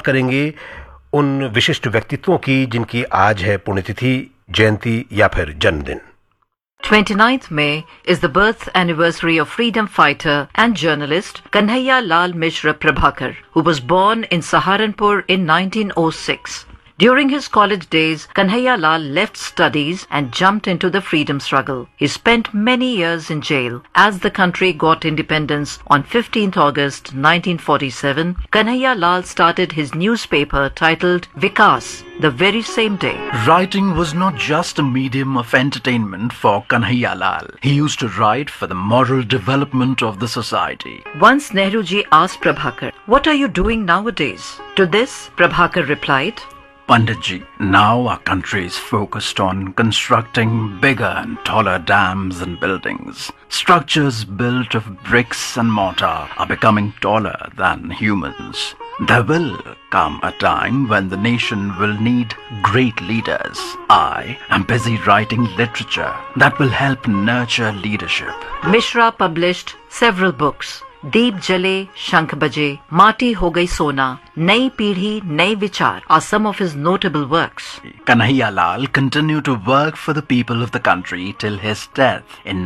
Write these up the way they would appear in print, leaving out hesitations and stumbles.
करेंगे उन विशिष्ट व्यक्तित्वों की जिनकी आज है पुण्यतिथि, जयंती या फिर जन्मदिन। 29th May is the birth anniversary of freedom fighter and journalist Kanhaiya Lal Mishra Prabhakar, who was born in Saharanpur in 1906. During his college days, Kanhaiya Lal left studies and jumped into the freedom struggle. He spent many years in jail. As the country got independence on 15th August 1947, Kanhaiya Lal started his newspaper titled Vikas the very same day. Writing was not just a medium of entertainment for Kanhaiya Lal. He used to write for the moral development of the society. Once Nehruji asked Prabhakar, "What are you doing nowadays?" To this, Prabhakar replied, Panditji, now our country is focused on constructing bigger and taller dams and buildings. Structures built of bricks and mortar are becoming taller than humans. There will come a time when the nation will need great leaders. I am busy writing literature that will help nurture leadership. Mishra published several books. दीप जले शंख बजे, माटी हो गई सोना, नई पीढ़ी नए विचार are some of his notable works. Kanhaiya Lal continued to work for the people of the country till his death in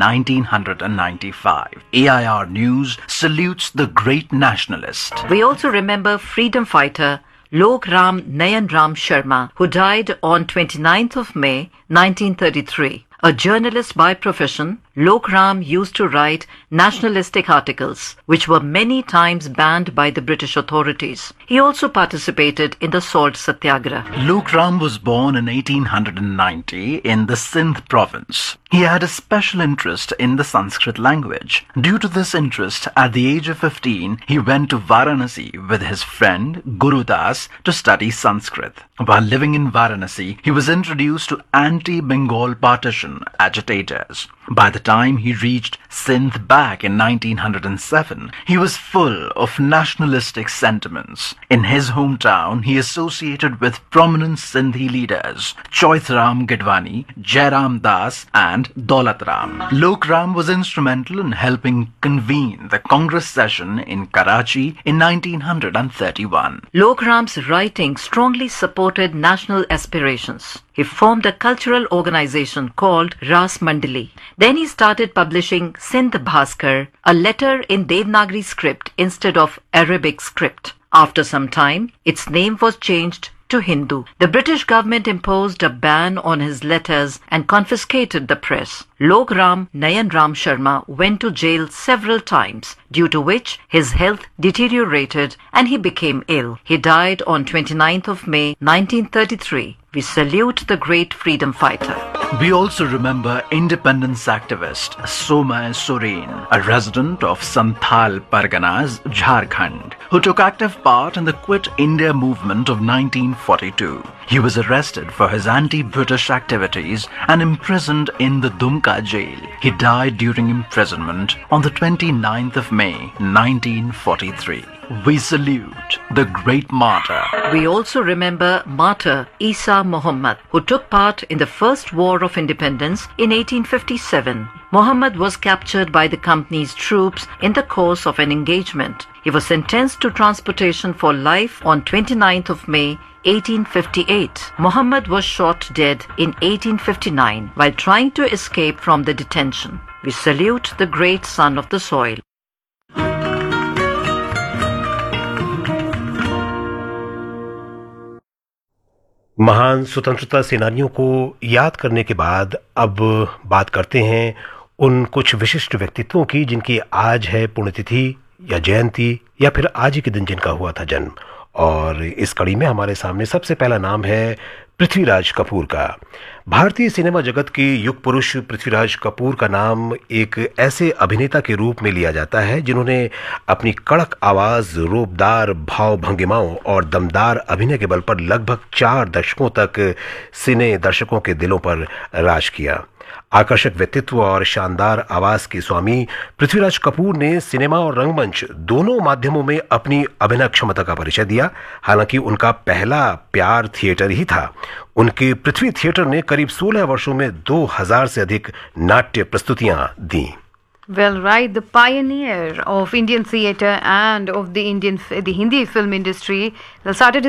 1995. AIR News salutes the great nationalist. We also remember freedom fighter Lok Ram Nayan Ram Sharma, who died on 29th of May 1933. A journalist by profession, Lok Ram used to write nationalistic articles, which were many times banned by the British authorities. He also participated in the Salt Satyagraha. Lok Ram was born in 1890 in the Sindh province. He had a special interest in the Sanskrit language. Due to this interest, at the age of 15, he went to Varanasi with his friend Guru Das to study Sanskrit. While living in Varanasi, he was introduced to anti-Bengal partition agitators. By the time he reached Sindh back in 1907, he was full of nationalistic sentiments. In his hometown, he associated with prominent Sindhi leaders Choithram Gidwani, Jairam Das and Daulat Ram. Lok Ram was instrumental in helping convene the Congress session in Karachi in 1931. Lok Ram's writing strongly supported national aspirations. He formed a cultural organization called Ras Mandali. Then he started publishing Sindh Bhaskar, a letter in Devanagari script instead of Arabic script. After some time, its name was changed to Hindu. The British government imposed a ban on his letters and confiscated the press. Lok Ram Nayan Ram Sharma went to jail several times, due to which his health deteriorated and he became ill. He died on 29th of May 1933. We salute the great freedom fighter. We also remember independence activist Somay Soren, a resident of Santhal Parganas, Jharkhand, who took active part in the Quit India movement of 1942. He was arrested for his anti-British activities and imprisoned in the Dumka jail. He died during imprisonment on the 29th of May 1943. We salute the great martyr. We also remember martyr Isa Muhammad, who took part in the first war of independence in 1857. Muhammad was captured by the company's troops in the course of an engagement. He was sentenced to transportation for life on 29th of May 1858. Muhammad was shot dead in 1859 while trying to escape from the detention. We salute the great son of the soil. महान स्वतंत्रता सेनानियों को याद करने के बाद अब बात करते हैं उन कुछ विशिष्ट व्यक्तित्वों की जिनकी आज है पुण्यतिथि या जयंती या फिर आज ही के दिन जिनका हुआ था जन्म। और इस कड़ी में हमारे सामने सबसे पहला नाम है पृथ्वीराज कपूर का। भारतीय सिनेमा जगत के युग पुरुष पृथ्वीराज कपूर का नाम एक ऐसे अभिनेता के रूप में लिया जाता है जिन्होंने अपनी कड़क आवाज, रूपदार भाव भंगिमाओं और दमदार अभिनय के बल पर लगभग 4 दशकों तक सिने दर्शकों के दिलों पर राज किया। आकर्षक व्यक्तित्व और शानदार आवाज के स्वामी पृथ्वीराज कपूर ने सिनेमा और रंगमंच दोनों माध्यमों में अपनी अभिनय क्षमता का परिचय दिया। हालांकि उनका पहला प्यार थिएटर ही था। उनके पृथ्वी थिएटर ने करीब 16 वर्षों में 2000 से अधिक नाट्य प्रस्तुतियां दी। Well, right, the pioneer of Indian theatre and of the Hindi film industry started